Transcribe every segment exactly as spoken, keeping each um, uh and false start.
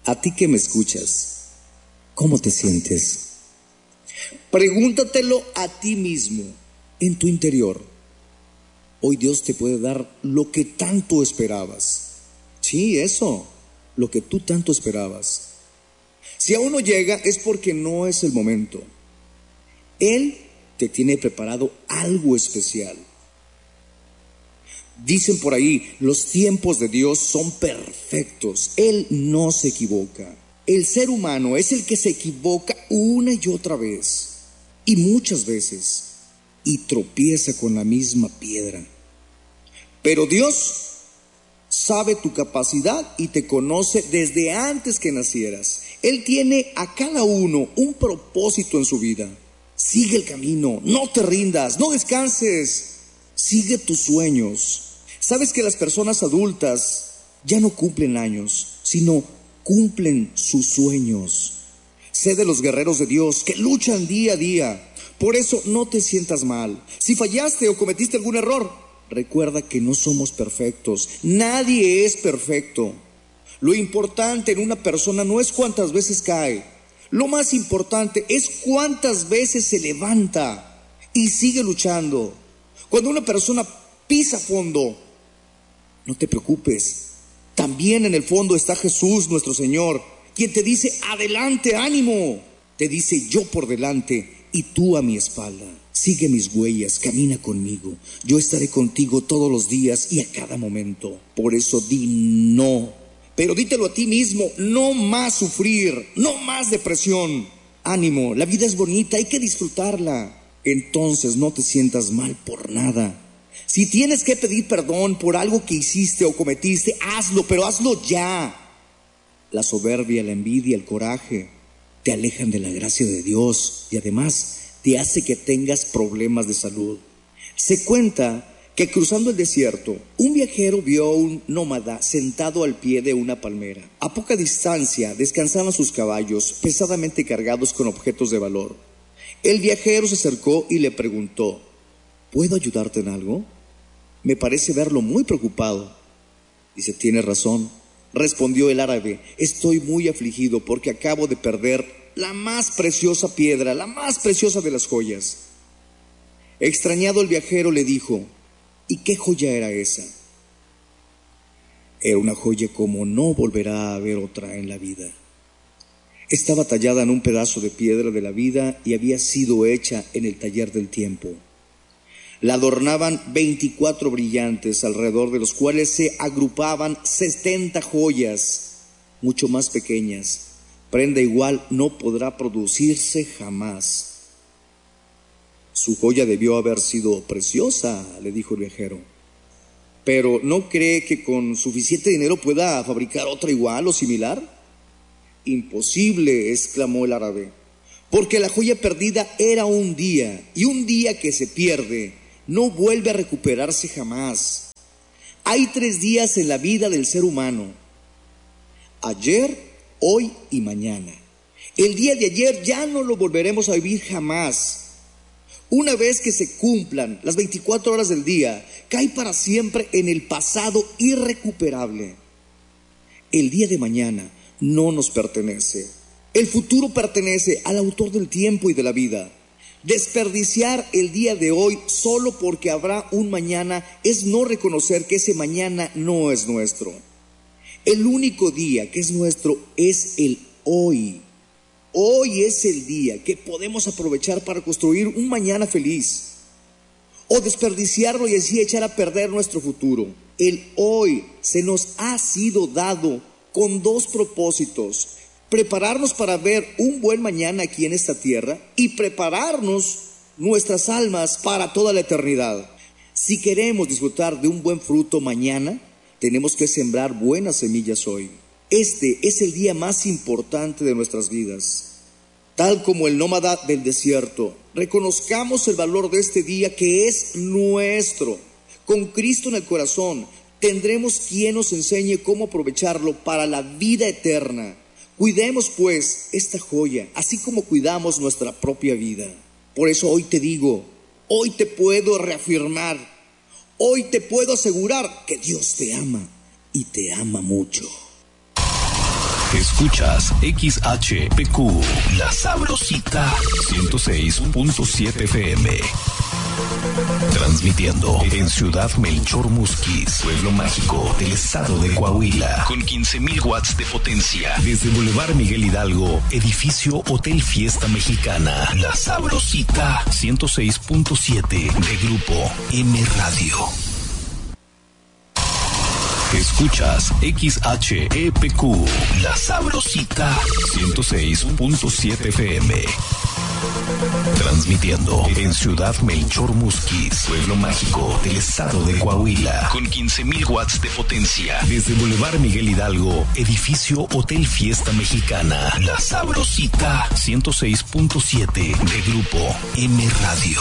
A ti que me escuchas, ¿cómo te sientes? Pregúntatelo a ti mismo, en tu interior. Hoy Dios te puede dar lo que tanto esperabas. Sí, eso, lo que tú tanto esperabas. Si aún no llega, es porque no es el momento. Él te tiene preparado algo especial. Dicen por ahí, los tiempos de Dios son perfectos. Él no se equivoca. El ser humano es el que se equivoca una y otra vez, y muchas veces, y tropieza con la misma piedra. Pero Dios sabe tu capacidad y te conoce desde antes que nacieras. Él tiene a cada uno un propósito en su vida. Sigue el camino, no te rindas, no descanses, sigue tus sueños. Sabes que las personas adultas ya no cumplen años, sino cumplen sus sueños. Sé de los guerreros de Dios que luchan día a día. Por eso no te sientas mal. Si fallaste o cometiste algún error, recuerda que no somos perfectos. Nadie es perfecto. Lo importante en una persona no es cuántas veces cae. Lo más importante es cuántas veces se levanta y sigue luchando. Cuando una persona pisa fondo, no te preocupes. También en el fondo está Jesús, nuestro Señor, quien te dice, adelante, ánimo. Te dice, yo por delante y tú a mi espalda. Sigue mis huellas, camina conmigo. Yo estaré contigo todos los días y a cada momento. Por eso di no. Pero dítelo a ti mismo, no más sufrir, no más depresión. Ánimo, la vida es bonita, hay que disfrutarla. Entonces no te sientas mal por nada. Si tienes que pedir perdón por algo que hiciste o cometiste, hazlo, pero hazlo ya. La soberbia, la envidia, el coraje te alejan de la gracia de Dios y además te hace que tengas problemas de salud. Se cuenta que cruzando el desierto, un viajero vio a un nómada sentado al pie de una palmera. A poca distancia descansaban sus caballos, pesadamente cargados con objetos de valor. El viajero se acercó y le preguntó, ¿puedo ayudarte en algo? Me parece verlo muy preocupado. Dice, tienes razón, respondió el árabe, estoy muy afligido porque acabo de perder la más preciosa piedra, la más preciosa de las joyas. Extrañado el viajero le dijo, ¿y qué joya era esa? Era una joya como no volverá a haber otra en la vida. Estaba tallada en un pedazo de piedra de la vida y había sido hecha en el taller del tiempo. La adornaban veinticuatro brillantes, alrededor de los cuales se agrupaban setenta joyas, mucho más pequeñas. Prenda igual no podrá producirse jamás. Su joya debió haber sido preciosa, le dijo el viajero. Pero ¿no cree que con suficiente dinero pueda fabricar otra igual o similar? Imposible, exclamó el árabe, porque la joya perdida era un día, y un día que se pierde no vuelve a recuperarse jamás. Hay tres días en la vida del ser humano: ayer, hoy y mañana. El día de ayer ya no lo volveremos a vivir jamás. Una vez que se cumplan las veinticuatro horas del día, cae para siempre en el pasado irrecuperable. El día de mañana no nos pertenece. El futuro pertenece al autor del tiempo y de la vida. Desperdiciar el día de hoy solo porque habrá un mañana es no reconocer que ese mañana no es nuestro. El único día que es nuestro es el hoy. Hoy es el día que podemos aprovechar para construir un mañana feliz, o desperdiciarlo y así echar a perder nuestro futuro. El hoy se nos ha sido dado con dos propósitos: prepararnos para ver un buen mañana aquí en esta tierra y prepararnos nuestras almas para toda la eternidad. Si queremos disfrutar de un buen fruto mañana, tenemos que sembrar buenas semillas hoy. Este es el día más importante de nuestras vidas. Tal como el nómada del desierto, reconozcamos el valor de este día que es nuestro. Con Cristo en el corazón, tendremos quien nos enseñe cómo aprovecharlo para la vida eterna. Cuidemos pues esta joya, así como cuidamos nuestra propia vida. Por eso hoy te digo, hoy te puedo reafirmar, hoy te puedo asegurar que Dios te ama y te ama mucho. Escuchas X H P Q, La Sabrosita, ciento seis punto siete F M. Transmitiendo en Ciudad Melchor Musquis, pueblo mágico del estado de Coahuila, con quince mil watts de potencia. Desde Boulevard Miguel Hidalgo, edificio Hotel Fiesta Mexicana. La Sabrosita, ciento seis punto siete de Grupo M Radio. Escuchas X H E P Q, La Sabrosita, ciento seis punto siete F M. Transmitiendo en Ciudad Melchor Musquis, pueblo mágico del estado de Coahuila, con quince mil watts de potencia. Desde Boulevard Miguel Hidalgo, edificio Hotel Fiesta Mexicana. La Sabrosita, ciento seis punto siete de Grupo M Radio.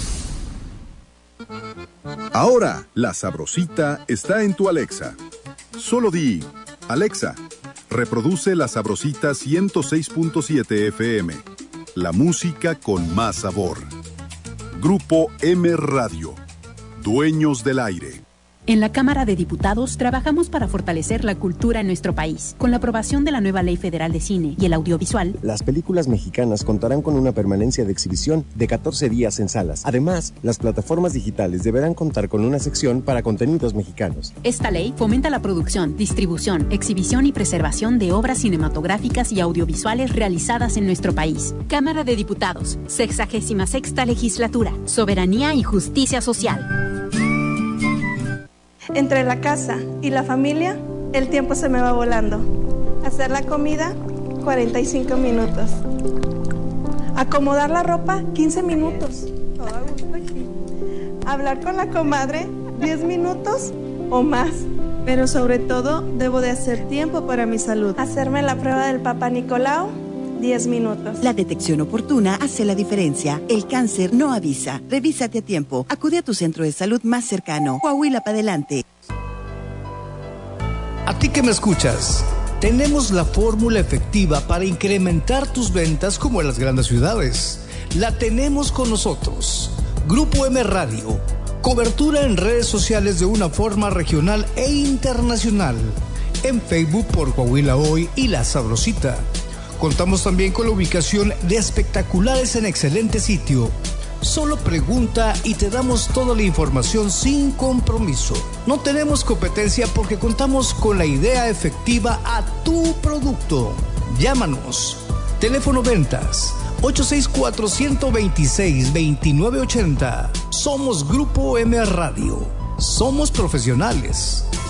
Ahora, La Sabrosita está en tu Alexa. Solo di, Alexa, reproduce La Sabrosita ciento seis punto siete F M. La música con más sabor. Grupo M Radio. Dueños del aire. En la Cámara de Diputados trabajamos para fortalecer la cultura en nuestro país. Con la aprobación de la nueva Ley Federal de Cine y el Audiovisual, las películas mexicanas contarán con una permanencia de exhibición de catorce días en salas. Además, las plataformas digitales deberán contar con una sección para contenidos mexicanos. Esta ley fomenta la producción, distribución, exhibición y preservación de obras cinematográficas y audiovisuales realizadas en nuestro país. Cámara de Diputados, sexagésima sexta Legislatura, Soberanía y Justicia Social. Entre la casa y la familia, el tiempo se me va volando. Hacer la comida, cuarenta y cinco minutos. Acomodar la ropa, quince minutos. Todo a gusto aquí. Hablar con la comadre, diez minutos o más. Pero sobre todo, debo de hacer tiempo para mi salud. Hacerme la prueba del Papá Nicolau, diez minutos. La detección oportuna hace la diferencia. El cáncer no avisa. Revísate a tiempo. Acude a tu centro de salud más cercano. Coahuila para adelante. A ti que me escuchas, tenemos la fórmula efectiva para incrementar tus ventas como en las grandes ciudades. La tenemos con nosotros. Grupo M Radio. Cobertura en redes sociales de una forma regional e internacional. En Facebook por Coahuila Hoy y La Sabrosita. Contamos también con la ubicación de espectaculares en excelente sitio. Solo pregunta y te damos toda la información sin compromiso. No tenemos competencia porque contamos con la idea efectiva a tu producto. Llámanos. Teléfono ventas ocho seis cuatro, uno dos seis, dos nueve ocho cero. Somos Grupo M Radio. Somos profesionales.